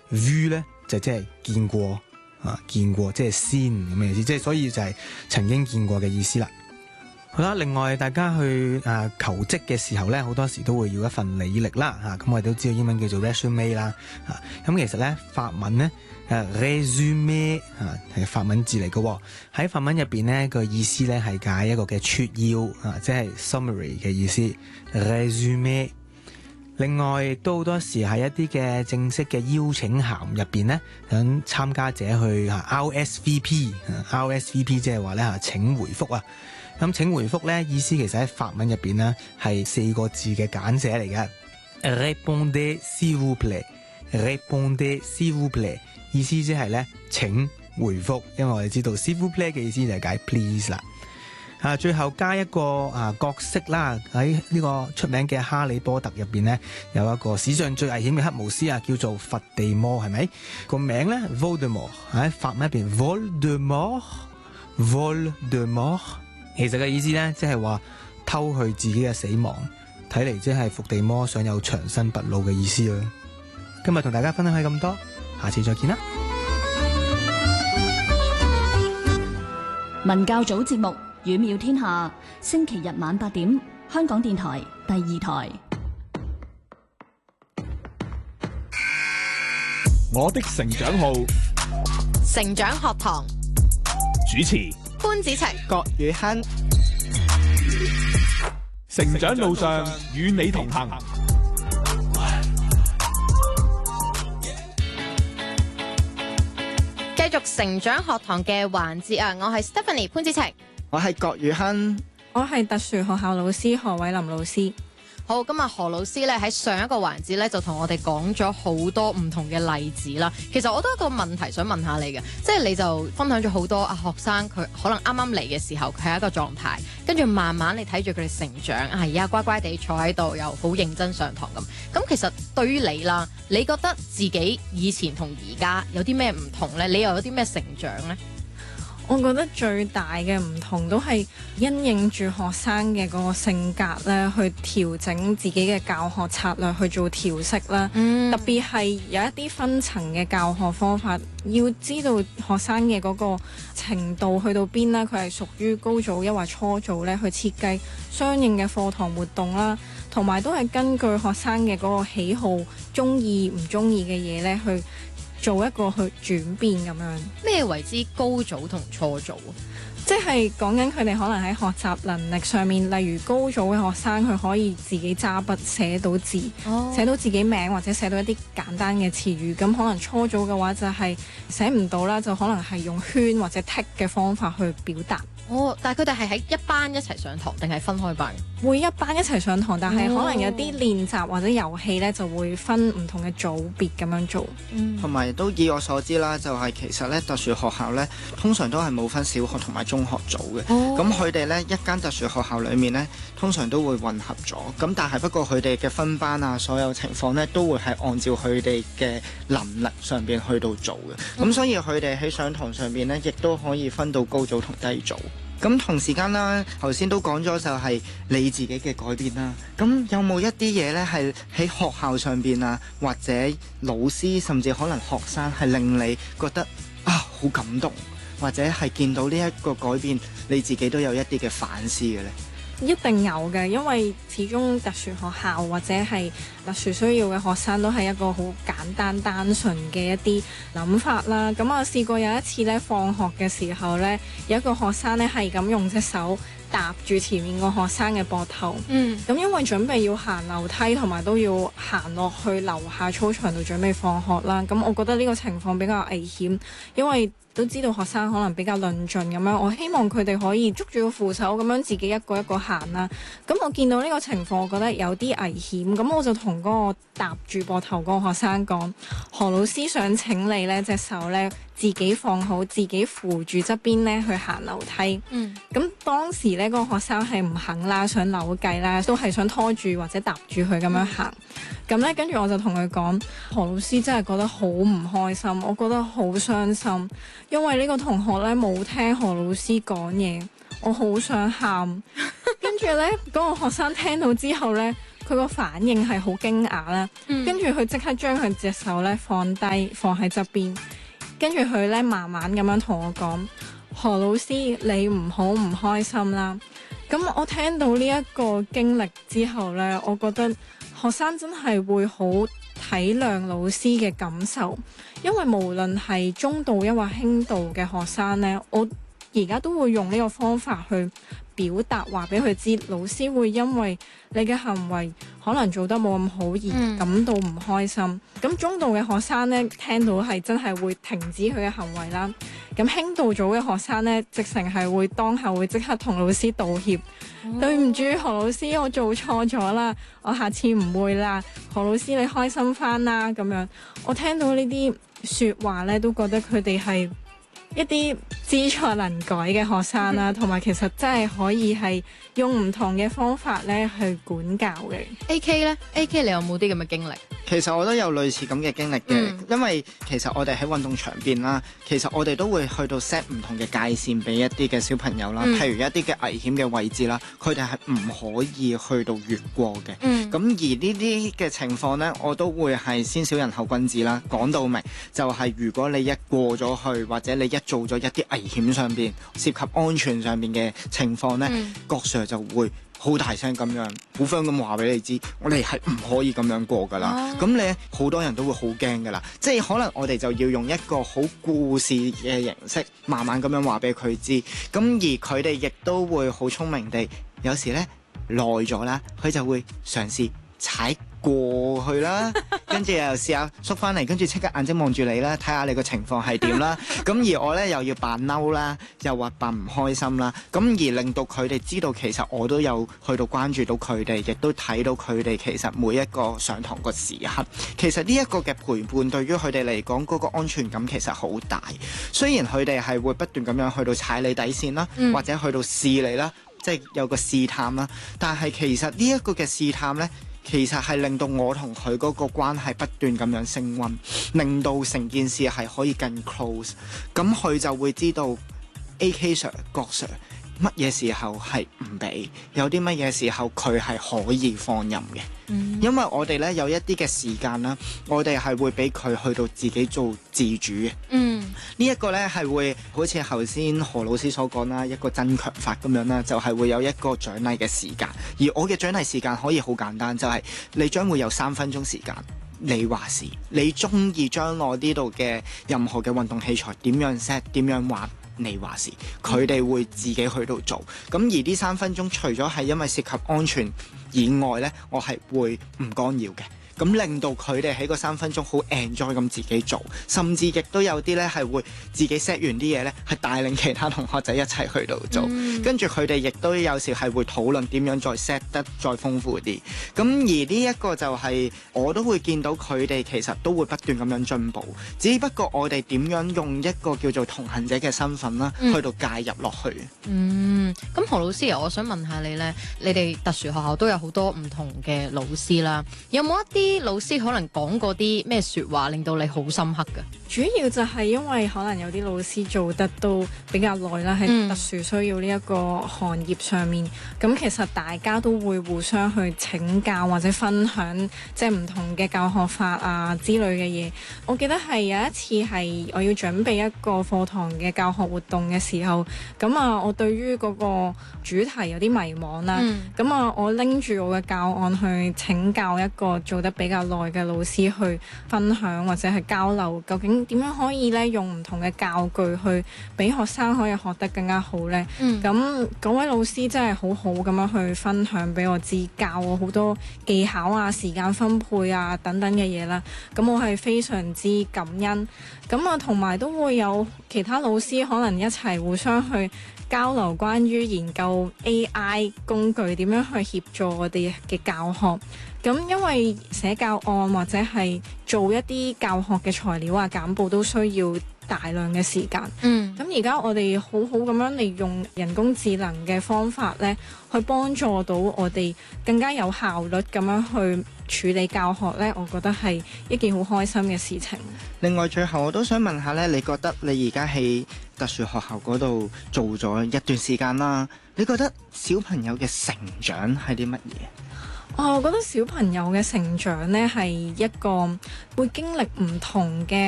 vu 咧就即係見過見過即係先咁嘅意思，即係所以就係曾經見過嘅意思啦。好啦，另外大家去求職嘅時候咧，好多時都會要一份履歷啦咁我哋都知道英文叫做 resume 啦咁其實咧法文咧résumé 係法文字嚟嘅，喺法文入邊咧個意思咧係解一個嘅撮要即係 summary 嘅意思 résumé。另外亦都好多時喺一啲嘅正式嘅邀請函入邊咧，想參加者去RSVP 即係話咧請回覆啊。咁請回覆咧意思其實喺法文入邊咧係4個字嘅簡寫嚟嘅 ，répondez s'il vous plaît，répondez s'il vous plaît，意思即係咧請回覆，因為我哋知道 s'il vous plaît嘅意思就係解 please 啦。最後加一個角色啦，喺呢個出名嘅哈利波特入邊咧有一個史上最危險嘅黑巫師叫做佛地魔，係咪？個名咧 Voldemort 喺法文入邊 Voldemort，其實嘅意思咧即係話偷去自己嘅死亡，睇嚟即係伏地魔想有長生不老嘅意思啦。今日同大家分享係咁多，下次再見啦。 文教組節目語妙天下，星期日晚8點，香港電台第2台。 我的成長號， 成長學堂主持潘子晴、 郭宇亨。 成長路上與你同行。 繼續成長學堂嘅環節我係 Stephanie 潘子晴， 我係郭宇亨， 我係特殊學校老師何偉林老師。 好，咁何老師咧喺上一個環節咧就同我哋講咗好多唔同嘅例子啦。其實我都有一個問題想問下你嘅，即係你就分享咗好多學生佢可能啱啱嚟嘅時候佢係一個狀態，跟住慢慢你睇住佢哋成長而家乖乖地坐喺度又好認真上堂咁。咁其實對於你啦，你覺得自己以前同而家有啲咩唔同呢？你又有啲咩成長呢？ 我覺得最大嘅唔同都係因應住學生嘅嗰個性格咧，去調整自己嘅教學策略去做調適啦。特別係有一啲分層嘅教學方法，要知道學生嘅嗰個程度去到邊啦，佢係屬於高組抑或初組咧，去設計相應嘅課堂活動啦，同埋都係根據學生嘅嗰個喜好、中意唔中意嘅嘢咧去做一個去轉變咁樣。 咩為之高組同初組？ 即係講緊佢哋可能喺學習能力上面，例如高組嘅學生佢可以自己揸筆寫到字，寫到自己名或者寫到一啲簡單嘅詞語。咁可能初組嘅話就係寫唔到啦，就可能係用圈或者剔嘅方法去表達。 但係佢哋係喺一班一齊上堂定係分開班？ 會一班一齊上堂，但係可能有啲練習或者遊戲呢就會分唔同嘅組別咁樣做。 同埋都以我所知啦，就係其實呢特殊學校呢通常都係冇分小學同埋中學組嘅。咁佢哋呢一間特殊學校裏面呢通常都會混合咗。咁但係不過佢哋嘅分班所有情況呢都會係按照佢哋嘅能力上邊去到做嘅。咁所以佢哋喺上堂上邊呢亦都可以分到高組同低組。咁同時間啦，頭先都講咗就係你自己嘅改變啦。咁有冇一啲嘢呢係喺學校上邊或者老師甚至可能學生係令你覺得好感動，或者係見到呢一個改變，你自己都有一啲嘅反思嘅呢？ 一定有嘅，因為始終特殊學校或者係特殊需要嘅學生都係一個好簡單單純嘅一啲諗法啦。咁我試過有一次呢，放學嘅時候呢，有一個學生呢係咁用隻手搭住前面個學生嘅膊頭。咁因為準備要行樓梯同埋都要行落去樓下操場度準備放學啦。咁我覺得呢個情況比較危險，因為都知道學生可能比較論盡咁樣，我希望佢哋可以捉住個扶手咁樣自己一個一個行啦。咁我見到呢個情況，我覺得有啲危險，咁我就同嗰個搭住膊頭嗰個學生講：何老師想請你呢隻手呢自己放好，自己扶住側邊呢去行樓梯。咁當時呢嗰個學生係唔肯啦，想扭計啦，都係想拖住或者搭住佢咁樣行。咁呢跟住我就同佢講：何老師真係覺得好唔開心，我覺得好傷心，因為呢個同學呢冇聽何老師講嘢，我好想喊。跟住呢嗰個學生聽到之後呢， 佢個反應係好驚訝啦，跟住佢即刻將佢隻手咧放低，放喺側邊，跟住佢咧慢慢咁樣同我講：何老師，你唔好唔開心啦。咁我聽到呢一個經歷之後咧，我覺得學生真係會好體諒老師嘅感受，因為無論係中度抑或輕度嘅學生咧，我而家都會用呢個方法去表達，話俾佢知，老師會因為你嘅行為可能做得冇咁好而感到唔開心。咁中度嘅學生呢，聽到係真係會停止佢嘅行為啦。咁輕度組嘅學生呢，直情係會當下會即刻同老師道歉，對唔住何老師，我做錯咗啦，我下次唔會啦。何老師你開心返啦咁樣。我聽到呢啲説話呢，都覺得佢哋係一啲知錯能改嘅學生啦，同埋其實真係可以係用唔同嘅方法咧去管教嘅。 AK 呢 AK 你有冇啲咁嘅經歷？ 其實我都有類似咁嘅經歷嘅，因為其實我哋喺運動場邊啦，其實我哋都會去到 set 唔同嘅界線俾一啲嘅小朋友啦，譬如一啲嘅危險嘅位置啦，佢哋係唔可以去到越過嘅。咁而呢啲嘅情況呢，我都會係先小人後君子啦，講到明就係如果你一過咗去，或者你一做咗一啲危險上邊涉及安全上邊嘅情況呢，郭 Sir 就會好大聲咁樣，好 firm 咁話俾你知，我哋係唔可以咁樣過噶啦。咁你好多人都會好驚噶啦，即係可能我哋就要用一個好故事嘅形式，慢慢咁樣話俾佢知。咁而佢哋亦都會好聰明地，有時呢耐咗啦，佢就會嘗試踩過去啦，跟住又試下縮翻嚟，跟住即刻眼睛望住你啦，睇下你個情況係點啦。咁而我呢，又要扮嬲啦，又話扮唔開心啦。咁而令到佢哋知道，其實我都有去到關注到佢哋，亦都睇到佢哋其實每一個上堂個時刻。其實呢一個嘅陪伴對於佢哋嚟講，嗰個安全感其實好大。雖然佢哋係會不斷咁樣去到踩你底線啦，或者去到試你啦，即係有個試探啦。但係其實呢一個嘅試探呢，其實係令到我同佢嗰個關係不斷咁樣升溫，令到成件事係可以更 close。咁佢就會知道 AK Sir、郭 Sir 乜嘢時候係唔俾，有啲乜嘢時候佢係可以放任嘅。因為我哋呢有一啲嘅時間啦，我哋係會俾佢去到自己做自主嘅。呢一個呢係會好似頭先何老師所講啦，一個增強法咁樣啦，就係會有一個獎勵嘅時間。而我嘅獎勵時間可以好簡單，就係你將會有3分鐘時間，你話事，你中意將我呢度嘅任何嘅運動器材點樣 set 點樣玩，你話事，佢哋會自己去到做。咁而呢3分鐘除咗係因為涉及安全以外呢，我係會唔干擾嘅。咁令到佢哋喺個3分鐘好 enjoy 咁自己做，甚至亦都有啲呢係會自己 set 完啲嘢呢，係帶領其他同學仔一齊去到做，跟住佢哋亦都有時係會討論點樣再 set 得再豐富啲。咁而呢一個就係我都會見到佢哋其實都會不斷咁樣進步，只不過我哋點樣用一個叫做同行者嘅身份啦，去到介入落去。 咁何老師啊，我想問下你呢，你哋特殊學校都有好多唔同嘅老師啦，有冇一啲老師可能講過啲咩説話令到你好深刻㗎？ 主要就係因為可能有啲老師做得都比較耐啦，喺特殊需要呢一個行業上面，咁其實大家都會互相去請教或者分享，即係唔同嘅教學法啊之類嘅嘢。我記得係有一次係我要準備一個課堂嘅教學活動嘅時候，咁啊我對於嗰個主題有啲迷茫啦，咁啊我拎住我嘅教案去請教一個做得比較耐嘅老師去分享或者係交流，究竟點樣可以咧用唔同嘅教具去俾學生可以學得更加好呢？咁嗰位老師真係好好咁樣去分享俾我知，教我好多技巧啊、時間分配啊等等嘅嘢啦。咁我係非常之感恩。咁啊，同埋都會有其他老師可能一齊互相去交流關於研究 AI 工具點樣去協助我哋嘅教學。咁因為寫教案或者係做一啲教學嘅材料啊、簡報都需要大量嘅時間。咁而家我哋好好咁樣利用人工智能嘅方法咧，去幫助到我哋更加有效率咁樣去處理教學咧，我覺得係一件好開心嘅事情。 另外最後我都想問下咧，你覺得你而家喺特殊學校嗰度做咗一段時間啦，你覺得小朋友嘅成長係啲乜嘢？ 我覺得小朋友嘅成長呢係一個會經歷唔同嘅